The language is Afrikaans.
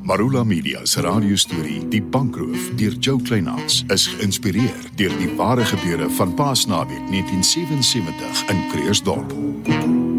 Marula Media se radiostorie Die Bankroof deur Jo Kleinhans is geïnspireer deur die ware gebeure van Paasnaweek 1977 in Krugersdorp.